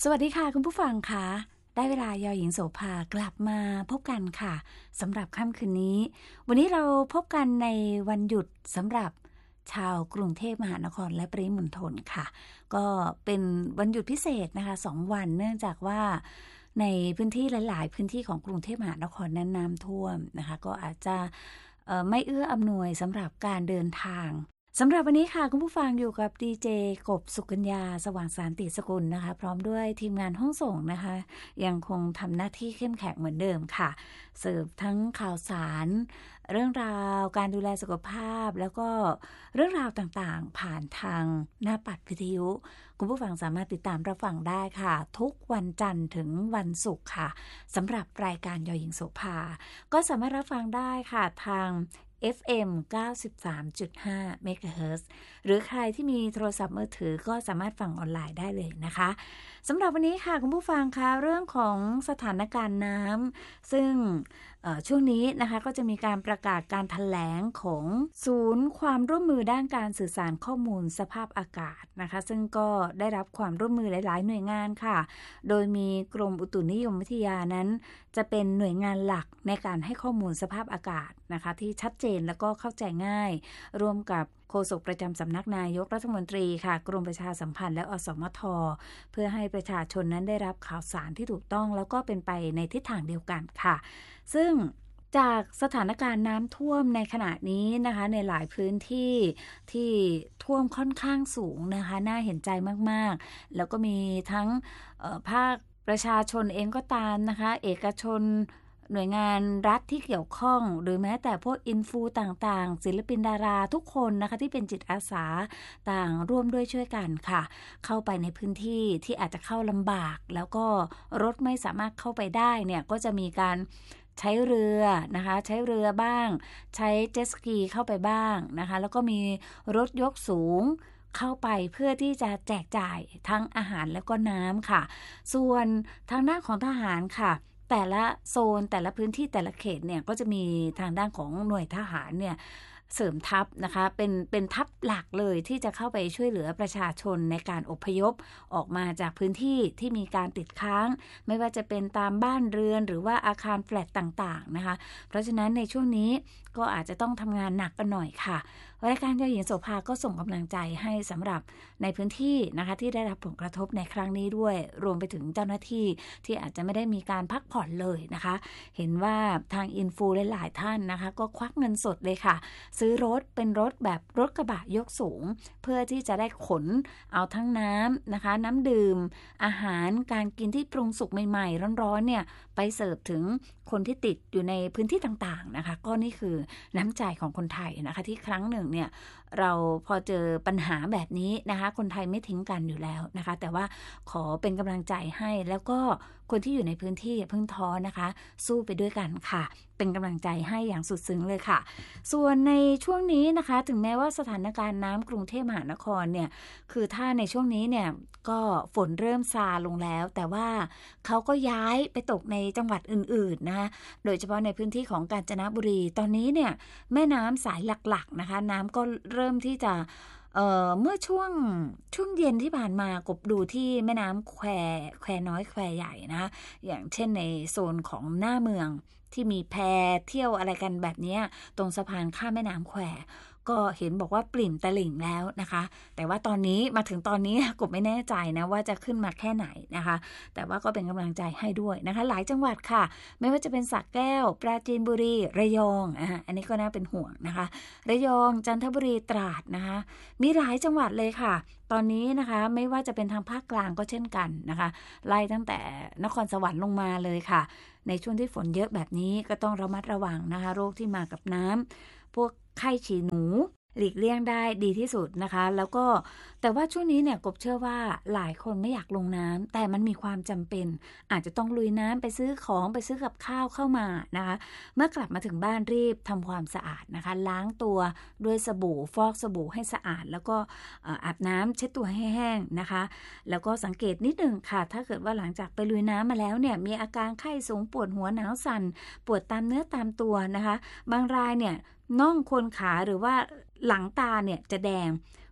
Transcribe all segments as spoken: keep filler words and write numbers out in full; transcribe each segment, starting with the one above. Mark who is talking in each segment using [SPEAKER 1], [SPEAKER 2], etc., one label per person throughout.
[SPEAKER 1] สวัสดีค่ะคุณผู้ฟังค่ะได้เวลายอหญิงโสภากลับมาพบกันค่ะสำหรับค่ำคืนนี้วันนี้เราพบกันในวันหยุดสำหรับชาวกรุงเทพมหานครและปริมณฑลค่ะก็เป็นวันหยุดพิเศษนะคะสองวันเนื่องจากว่าในพื้นที่หลายๆพื้นที่ของกรุงเทพมหานครนั้นน้ำท่วมนะคะก็อาจจะไม่เอื้ออำนวยสำหรับการเดินทางสำหรับวันนี้ค่ะคุณผู้ฟังอยู่กับดีเจกบสุกัญญาสว่างสารติสกุลนะคะพร้อมด้วยทีมงานห้องส่งนะคะยังคงทำหน้าที่เข้มแข็งเหมือนเดิมค่ะเสิร์ฟทั้งข่าวสารเรื่องราวการดูแลสุขภาพแล้วก็เรื่องราวต่างๆผ่านทางหน้าปัดวิทยุคุณผู้ฟังสามารถติดตามรับฟังได้ค่ะทุกวันจันทร์ถึงวันศุกร์ค่ะสำหรับรายการยอหญิงโสภาก็สามารถรับฟังได้ค่ะทางเอฟ เอ็ม เก้าสิบสามจุดห้า เมกะเฮิรตซ์หรือใครที่มีโทรศัพท์มือถือก็สามารถฟังออนไลน์ได้เลยนะคะสำหรับวันนี้ค่ะคุณผู้ฟังคะเรื่องของสถานการณ์น้ำซึ่งช่วงนี้นะคะก็จะมีการประกาศการแถลงของศูนย์ความร่วมมือด้านการสื่อสารข้อมูลสภาพอากาศนะคะซึ่งก็ได้รับความร่วมมือหลายๆหน่วยงานค่ะโดยมีกรมอุตุนิยมวิทยานั้นจะเป็นหน่วยงานหลักในการให้ข้อมูลสภาพอากาศนะคะที่ชัดเจนแล้วก็เข้าใจง่ายร่วมกับโฆษกประจำสำนักนายกรัฐมนตรีค่ะกรมประชาสัมพันธ์และอสมทเพื่อให้ประชาชนนั้นได้รับข่าวสารที่ถูกต้องแล้วก็เป็นไปในทิศทางเดียวกันค่ะซึ่งจากสถานการณ์น้ำท่วมในขณะนี้นะคะในหลายพื้นที่ที่ท่วมค่อนข้างสูงนะคะน่าเห็นใจมากๆแล้วก็มีทั้งภาคประชาชนเองก็ตามนะคะเอกชนหน่วยงานรัฐที่เกี่ยวข้องหรือแม้แต่พวกอินฟูต่างๆศิลปินดาราทุกคนนะคะที่เป็นจิตอาสาต่างร่วมด้วยช่วยกันค่ะเข้าไปในพื้นที่ที่อาจจะเข้าลำบากแล้วก็รถไม่สามารถเข้าไปได้เนี่ยก็จะมีการใช้เรือนะคะใช้เรือบ้างใช้เจ็ตสกีเข้าไปบ้างนะคะแล้วก็มีรถยกสูงเข้าไปเพื่อที่จะแจกจ่ายทั้งอาหารแล้วก็น้ำค่ะส่วนทางด้านของทหารค่ะแต่ละโซนแต่ละพื้นที่แต่ละเขตเนี่ยก็จะมีทางด้านของหน่วยทหารเนี่ยเสริมทัพนะคะเป็นเป็นทัพหลักเลยที่จะเข้าไปช่วยเหลือประชาชนในการอพยพออกมาจากพื้นที่ที่มีการติดค้างไม่ว่าจะเป็นตามบ้านเรือนหรือว่าอาคารแฟลตต่างๆนะคะเพราะฉะนั้นในช่วงนี้ก็อาจจะต้องทำงานหนักกันหน่อยค่ะรายการยอหญิงโสภาก็ส่งกำลังใจให้สำหรับในพื้นที่นะคะที่ได้รับผลกระทบในครั้งนี้ด้วยรวมไปถึงเจ้าหน้าที่ที่อาจจะไม่ได้มีการพักผ่อนเลยนะคะเห็นว่าทางอินฟูหลายๆท่านนะคะก็ควักเงินสดเลยค่ะซื้อรถเป็นรถแบบรถกระบะยกสูงเพื่อที่จะได้ขนเอาทั้งน้ำนะคะน้ำดื่มอาหารการกินที่ปรุงสุกใหม่ๆร้อนๆเนี่ยไปเสิร์ฟถึงคนที่ติดอยู่ในพื้นที่ต่างๆนะคะก็นี่คือน้ำใจของคนไทยนะคะที่ครั้งหนึ่งเนี่ยเราพอเจอปัญหาแบบนี้นะคะคนไทยไม่ทิ้งกันอยู่แล้วนะคะแต่ว่าขอเป็นกำลังใจให้แล้วก็คนที่อยู่ในพื้นที่อย่าเพิ่งท้อนะคะสู้ไปด้วยกันค่ะเป็นกำลังใจให้อย่างสุดซึ้งเลยค่ะส่วนในช่วงนี้นะคะถึงแม้ว่าสถานการณ์น้ำกรุงเทพมหานครเนี่ยคือถ้าในช่วงนี้เนี่ยก็ฝนเริ่มซาลงแล้วแต่ว่าเขาก็ย้ายไปตกในจังหวัดอื่นๆนะคะโดยเฉพาะในพื้นที่ของกาญจนบุรีตอนนี้เนี่ยแม่น้ำสายหลักๆนะคะน้ำก็เริ่มที่จะเอ่อเมื่อช่วงช่วงเย็นที่ผ่านมากบดูที่แม่น้ำแควแควน้อยแควใหญ่นะอย่างเช่นในโซนของหน้าเมืองที่มีแพเที่ยวอะไรกันแบบนี้ตรงสะพานข้ามแม่น้ำแควก็เห็นบอกว่าปริ่มตลิ่งแล้วนะคะแต่ว่าตอนนี้มาถึงตอนนี้กบไม่แน่ใจนะว่าจะขึ้นมาแค่ไหนนะคะแต่ว่าก็เป็นกำลังใจให้ด้วยนะคะหลายจังหวัดค่ะไม่ว่าจะเป็นสระแก้วปราจีนบุรีระยองอ่ะอันนี้ก็น่าเป็นห่วงนะคะระยองจันทบุรีตราดนะคะมีหลายจังหวัดเลยค่ะตอนนี้นะคะไม่ว่าจะเป็นทางภาคกลางก็เช่นกันนะคะไล่ตั้งแต่นครสวรรค์ลงมาเลยค่ะในช่วงที่ฝนเยอะแบบนี้ก็ต้องระมัดระวังนะคะโรคที่มากับน้ำพวกไข้ฉี่หนูหลีกเลี่ยงได้ดีที่สุดนะคะแล้วก็แต่ว่าช่วงนี้เนี่ยกบเชื่อว่าหลายคนไม่อยากลงน้ำแต่มันมีความจำเป็นอาจจะต้องลุยน้ำไปซื้อของไปซื้อกับข้าวเข้ามานะคะเมื่อกลับมาถึงบ้านรีบทำความสะอาดนะคะล้างตัวด้วยสบู่ฟอกสบู่ให้สะอาดแล้วก็อาบน้ำเช็ดตัวให้แห้งนะคะแล้วก็สังเกตนิดหนึ่งค่ะถ้าเกิดว่าหลังจากไปลุยน้ำมาแล้วเนี่ยมีอาการไข้สูงปวดหัวหนาวสั่นปวดตามเนื้อตามตัวนะคะบางรายเนี่ยน่องโคนขาหรือว่าหลังตาเนี่ยจะแดง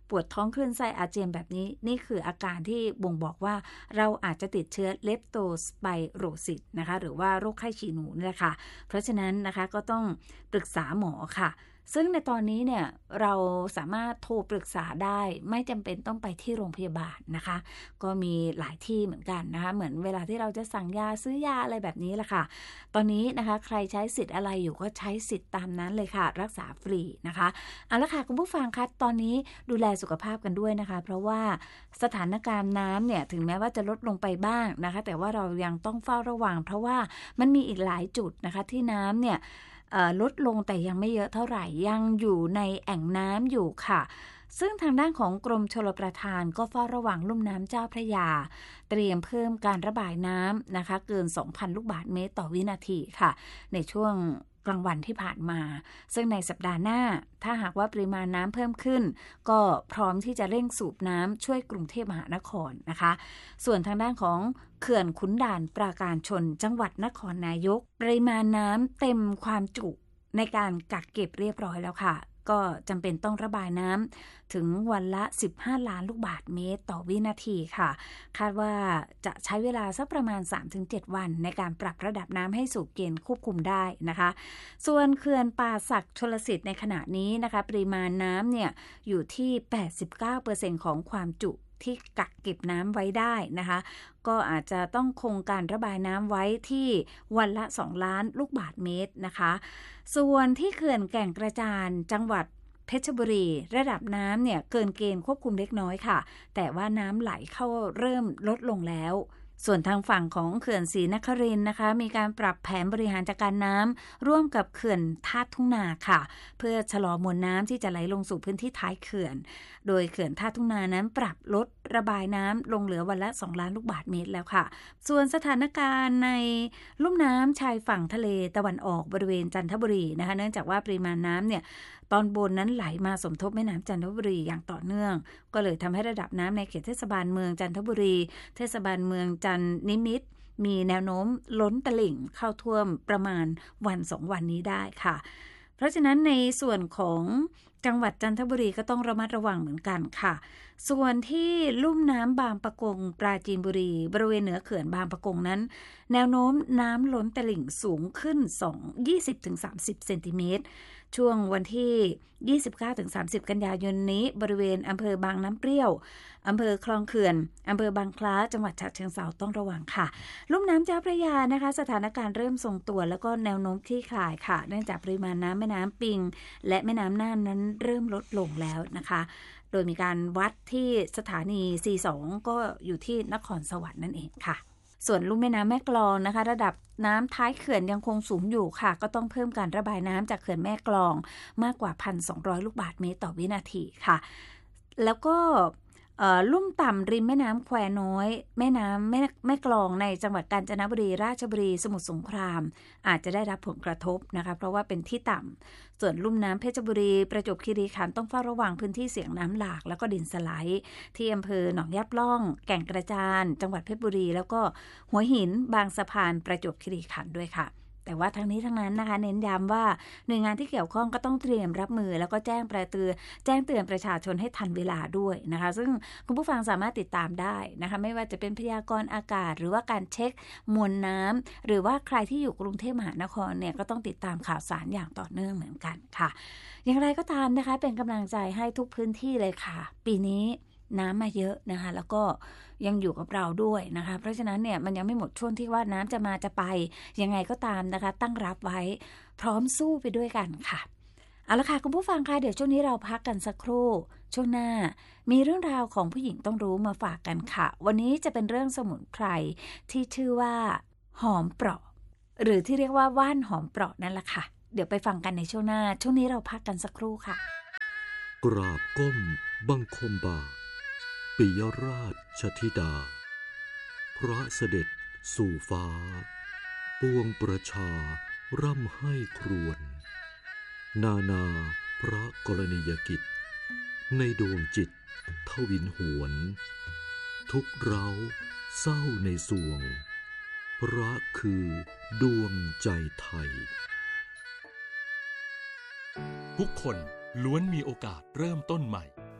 [SPEAKER 1] ปวดท้องคลื่นไส้อาเจียนแบบนี้นี่คืออาการที่บ่งบอกว่าเราอาจจะติดเชื้อเลปโตสไปโรซิสนะคะหรือว่าโรคไข้ฉี่หนูนี่แหละค่ะเพราะฉะนั้นนะคะก็ต้องปรึกษาหมอค่ะซึ่งในตอนนี้เนี่ยเราสามารถโทรปรึกษาได้ไม่จำเป็นต้องไปที่โรงพยาบาลนะคะก็มีหลายที่เหมือนกันนะคะเหมือนเวลาที่เราจะสั่งยาซื้อยาอะไรแบบนี้แหละค่ะตอนนี้นะคะใครใช้สิทธิ์อะไรอยู่ก็ใช้สิทธิ์ตามนั้นเลยค่ะรักษาฟรีนะคะเอาละค่ะคุณผู้ฟังคะตอนนี้ดูแลสุขภาพกันด้วยนะคะเพราะว่าสถานการณ์น้ำเนี่ยถึงแม้ว่าจะลดลงไปบ้างนะคะแต่ว่าเรายังต้องเฝ้าระวังเพราะว่ามันมีอีกหลายจุดนะคะที่น้ำเนี่ยลดลงแต่ยังไม่เยอะเท่าไหร่ยังอยู่ในแอ่งน้ำอยู่ค่ะซึ่งทางด้านของกรมชลประทานก็เฝ้าระวังลุ่มน้ำเจ้าพระยาเตรียมเพิ่มการระบายน้ำนะคะเกิน สองพัน ลูกบาศก์เมตรต่อวินาทีค่ะในช่วงกลางวันที่ผ่านมาซึ่งในสัปดาห์หน้าถ้าหากว่าปริมาณน้ำเพิ่มขึ้นก็พร้อมที่จะเร่งสูบน้ำช่วยกรุงเทพมหานครนะคะส่วนทางด้านของเขื่อนขุนด่านปราการชนจังหวัดนครนายกปริมาณน้ำเต็มความจุในการกักเก็บเรียบร้อยแล้วค่ะก็จำเป็นต้องระบายน้ำถึงวันละสิบห้าล้านลูกบาศก์เมตรต่อวินาทีค่ะคาดว่าจะใช้เวลาสักประมาณ สามถึงเจ็ด วันในการปรับระดับน้ำให้สู่เกณฑ์ควบคุมได้นะคะส่วนเขื่อนป่าสักชลสิทธิ์ในขณะนี้นะคะปริมาณน้ำเนี่ยอยู่ที่ แปดสิบเก้าเปอร์เซ็นต์ ของความจุที่กักเก็บน้ำไว้ได้นะคะก็อาจจะต้องคงการระบายน้ำไว้ที่วันละสองล้านลูกบาศก์เมตรนะคะส่วนที่เขื่อนแก่งกระจานจังหวัดเพชรบุรีระดับน้ำเนี่ยเกินเกณฑ์ควบคุมเล็กน้อยค่ะแต่ว่าน้ำไหลเข้าเริ่มลดลงแล้วส่วนทางฝั่งของเขื่อนศรีนครินทร์นะคะมีการปรับแผนบริหารจัดการน้ำร่วมกับเขื่อนธาตุทุ่งนาค่ะเพื่อชะลอมวลน้ำที่จะไหลลงสู่พื้นที่ท้ายเขื่อนโดยเขื่อนธาตุทุ่งนานั้นปรับลดระบายน้ำลงเหลือวันละสองล้านลูกบาศก์เมตรแล้วค่ะส่วนสถานการณ์ในลุ่มน้ำชายฝั่งทะเลตะวันออกบริเวณจันทบุรีนะคะเนื่องจากว่าปริมาณน้ำเนี่ยตอนบนนั้นไหลมาสมทบแม่น้ำจันทบุรีอย่างต่อเนื่องก็เลยทำให้ระดับน้ำในเขตเทศบาลเมืองจันทบุรีเทศบาลเมืองจันนิมิตรมีแนวโน้มล้นตลิ่งเข้าท่วมประมาณวันสองวันนี้ได้ค่ะเพราะฉะนั้นในส่วนของจังหวัดจันทบุรีก็ต้องระมัดระวังเหมือนกันค่ะส่วนที่ลุ่มน้ำบางปะกงปราจีนบุรีบริเวณเหนือเขื่อนบางปะกงนั้นแนวโน้มน้ำล้นตลิ่งสูงขึ้น ยี่สิบถึงสามสิบ เซนติเมตรช่วงวันที่ ยี่สิบเก้าถึงสามสิบ กันยายนนี้บริเวณอำเภอบางน้ำเปรี้ยวอำเภอคลองเขื่อนอำเภอบางคล้าจังหวัดฉะเชิงเทราต้องระวังค่ะลุ่มน้ำเจ้าพระยานะคะสถานการณ์เริ่มทรงตัวแล้วก็แนวโน้มคลี่คลายค่ะเนื่องจากปริมาณน้ำแม่น้ำปิงและแม่น้ำน่านนั้นเริ่มลดลงแล้วนะคะโดยมีการวัดที่สถานี ซี สอง ก็อยู่ที่นครสวรรค์นั่นเองค่ะส่วนลุ่มแม่น้ำแม่กลองนะคะระดับน้ำท้ายเขื่อนยังคงสูงอยู่ค่ะก็ต้องเพิ่มการระบายน้ำจากเขื่อนแม่กลองมากกว่า หนึ่งพันสองร้อย ลูกบาศก์เมตรต่อวินาทีค่ะแล้วก็ลุ่มต่ำริมแม่น้ำแควน้อยแม่น้ำแม่แม่กลองในจังหวัดกาญจนบุรีราชบุรีสมุทรสงครามอาจจะได้รับผลกระทบนะคะเพราะว่าเป็นที่ต่ำส่วนลุ่มน้ำเพชรบุรีประจวบคีรีขันธ์ต้องเฝ้าระวังพื้นที่เสี่ยงน้ำหลากแล้วก็ดินสไลด์ที่อำเภอหนองยับล่องแก่งกระจานจังหวัดเพชรบุรีแล้วก็หัวหินบางสะพานประจวบคีรีขันธ์ด้วยค่ะแต่ว่าทั้งนี้ทั้งนั้นนะคะเน้นย้ำว่าหน่วยงานที่เกี่ยวข้องก็ต้องเตรียมรับมือแล้วก็แจ้งประเตือนแจ้งเตือนประชาชนให้ทันเวลาด้วยนะคะซึ่งคุณผู้ฟังสามารถติดตามได้นะคะไม่ว่าจะเป็นพยากรณ์อากาศหรือว่าการเช็คมวลน้ำหรือว่าใครที่อยู่กรุงเทพมหานครเนี่ยก็ต้องติดตามข่าวสารอย่างต่อเนื่องเหมือนกันค่ะอย่างไรก็ตามนะคะเป็นกำลังใจให้ทุกพื้นที่เลยค่ะปีนี้น้ำมาเยอะนะคะแล้วก็ยังอยู่กับเราด้วยนะคะเพราะฉะนั้นเนี่ยมันยังไม่หมดช่วงที่ว่าน้ำจะมาจะไปยังไงก็ตามนะคะตั้งรับไว้พร้อมสู้ไปด้วยกันค่ะเอาละค่ะคุณผู้ฟังคะเดี๋ยวช่วงนี้เราพักกันสักครู่ช่วงหน้ามีเรื่องราวของผู้หญิงต้องรู้มาฝากกันค่ะวันนี้จะเป็นเรื่องสมุนไพรที่ชื่อว่าหอมเปราะหรือที่เรียกว่าว่านหอมเปราะนั่นแหละค่ะเดี๋ยวไปฟังกันในช่วงหน้าช่วงนี้เราพักกันสักครู่ค่ะ
[SPEAKER 2] กราบก้มบังคมบาทปิยราชธิดาพระเสด็จสู่ฟ้าปวงประชาร่ำให้ครวญนานาพระกรณียกิจในดวงจิตทวินหวนทุกเร้าเศร้าในสวงพระคือดวงใจไทย
[SPEAKER 3] ทุกคนล้วนมีโอกาสเริ่มต้นใหม่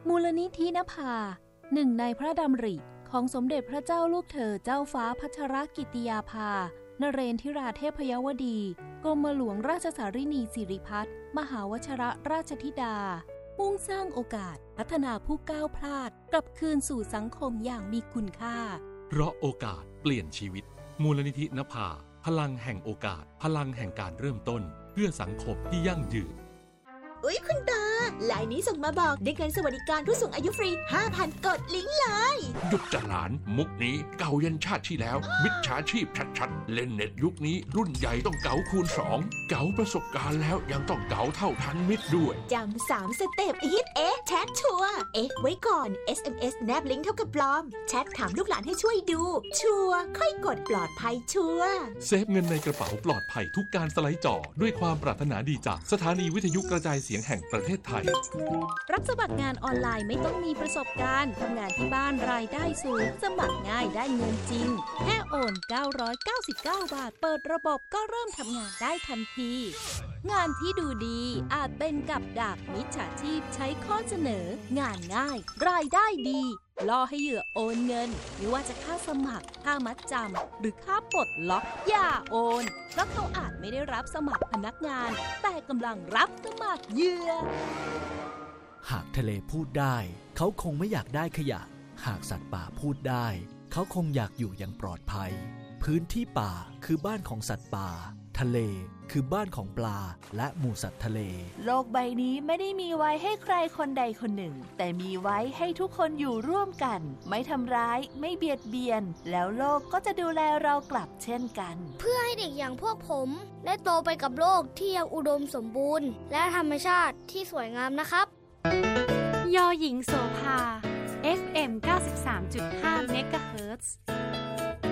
[SPEAKER 3] มูลนิธินภาหนึ่งในพระดำริของสมเด็จพระเจ้าลูกเธอเจ้าฟ้าพัชรกิติยาภานเรนทิราเทพยวดีกรมหลวงราชสารินีสิริพัฒน์มหาวชรราชธิดามุ่งสร้างโอกาสพัฒนาผู้ก้าวพลาดกลับคืนสู่สังคมอย่างมีคุณค่า
[SPEAKER 4] เพราะโอกาสเปลี่ยนชีวิตมูลนิธินภาพลังแห่งโอกาสพลังแห่งการเริ่มต้นเพื่อสังคมที่ยั่งยืน
[SPEAKER 5] อุ๊ยคุณตาไลน์นี้ส่งมาบอกได้เงินสวัสดิการผู้สูงอายุฟรี ห้าพัน กดลิงก์เลย
[SPEAKER 6] หยุดจะหลานมุกนี้เก่ายันชาติที่แล้วมิจฉาชีพชัดๆเล่นเน็ตยุคนี้รุ่นใหญ่ต้องเก๋าคูณสองเก๋าประสบการณ์แล้วยังต้องเก๋าเท่าทันมิตรด้วย
[SPEAKER 5] จำสามสเต็ปฮิตเอ๊ะแชทชัวร์เอ๊ะไว้ก่อน เอส เอ็ม เอส แนบลิงก์เท่ากับปลอมแชทถามลูกหลานให้ช่วยดูชัวร์ค่อยกดปลอดภัยชัวร์
[SPEAKER 4] เซฟเงินในกระเป๋าปลอดภัยทุกการสไลด์จอด้วยความปรารถนาดีจากสถานีวิทยุกระจายเสียงแห่งประเทศไทย
[SPEAKER 3] รับสมัครงานออนไลน์ไม่ต้องมีประสบการณ์ทำงานที่บ้านรายได้สูงสมัครง่ายได้เงินจริงแค่โอนเก้าร้อยเก้าสิบเก้าบาทเปิดระบบก็เริ่มทำงานได้ทันทีงานที่ดูดีอาจเป็นกับดักมิจฉาชีพใช้ข้อเสนองานง่ายรายได้ดีล่อให้เหยื่อโอนเงินไม่ว่าจะค่าสมัครค่ามัดจำหรือค่าปลดล็อกอย่าโอนเพราะเขาอาจไม่ได้รับสมัครพนักงานแต่กำลังรับสมัครเหยื่อ
[SPEAKER 7] หากทะเลพูดได้เขาคงไม่อยากได้ขยะหากสัตว์ป่าพูดได้เขาคงอยากอยู่อย่างปลอดภัยพื้นที่ป่าคือบ้านของสัตว์ป่าทะเลคือบ้านของปลาและหมู่สัตว์ทะเล
[SPEAKER 8] โลกใบนี้ไม่ได้มีไว้ให้ใครคนใดคนหนึ่งแต่มีไว้ให้ทุกคนอยู่ร่วมกันไม่ทำร้ายไม่เบียดเบียนแล้วโลกก็จะดูแลเรากลับเช่นกัน
[SPEAKER 9] เพื่อให้เด็กอย่างพวกผมได้โตไปกับโลกที่ยังอุดมสมบูรณ์และธรรมชาติที่สวยงามนะครับ
[SPEAKER 10] ยอหญิงโสภา เอฟ เอ็ม เก้าสิบสามจุดห้า เมกะเฮิรตซ์